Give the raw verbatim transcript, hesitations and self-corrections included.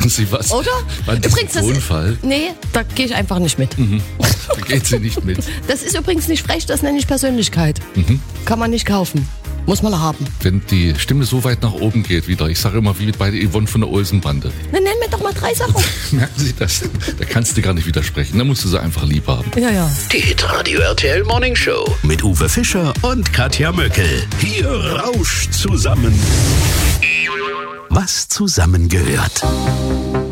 machen Sie was. Oder? An Übrigens, das ist, Tonfall. nee, da gehe ich einfach nicht mit. Mhm. Da geht sie nicht mit. Das ist übrigens nicht frech, das nenne ich Persönlichkeit. Mhm. Kann man nicht kaufen. Muss man haben. Wenn die Stimme so weit nach oben geht wieder, ich sage immer wie bei der Yvonne von der Olsenbande. Dann nenn mir doch mal drei Sachen. Merken Sie das? Da kannst du gar nicht widersprechen. Da musst du sie einfach lieb haben. Ja, ja. Die Hitradio R T L Morning Show mit Uwe Fischer und Katja Möckel. Hier rauscht zusammen, was zusammengehört.